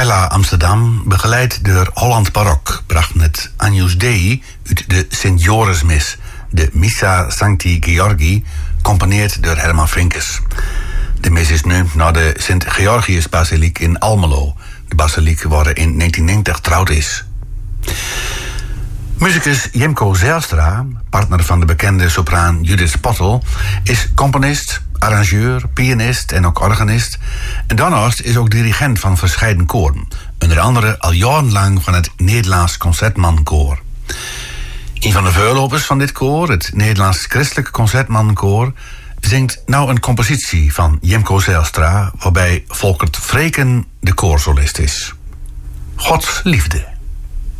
Capella Amsterdam, begeleid door Holland Barok, bracht het Agnus Dei uit de Sint-Jorismis, de Missa Sancti Georgi, componeerd door Herman Frinkes. De mis is nu naar de Sint-Georgius-basiliek in Almelo, de basiliek waar in 1990 trouwd is. Muzikus Jemco Zijlstra, partner van de bekende sopraan Judith Spottel, is componist, arrangeur, pianist en ook organist. En daarnaast is ook dirigent van verscheiden koren. Onder andere al jarenlang van het Nederlands Concertmankoor. Een van de voorlopers van dit koor, het Nederlands Christelijk Concertmankoor, zingt nou een compositie van Jemco Zijlstra, waarbij Volkert Vreken de koorsolist is. Gods liefde.